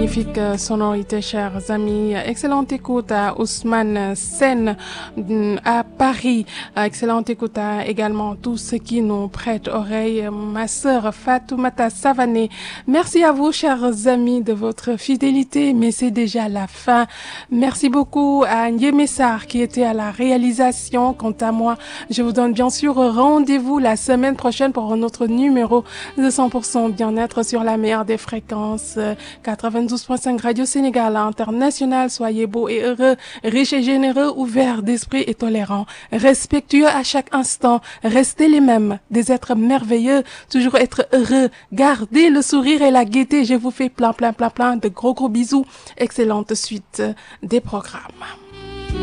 Magnifique sonorité, chers amis. Excellente écoute à Ousmane Sen à Paris. Excellente écoute à également tous ceux qui nous prêtent oreille. Ma sœur Fatoumata Savané. Merci à vous, chers amis, de votre fidélité. Mais c'est déjà la fin. Merci beaucoup à Nyemessar qui était à la réalisation. Quant à moi, je vous donne bien sûr rendez-vous la semaine prochaine pour un autre numéro de 100% bien-être sur la meilleure des fréquences. 92.5 Radio Sénégal International. Soyez beaux et heureux, riches et généreux, ouverts d'esprit et tolérants, respectueux à chaque instant. Restez les mêmes, des êtres merveilleux, toujours être heureux. Gardez le sourire et la gaieté. Je vous fais plein de gros bisous. Excellente suite des programmes.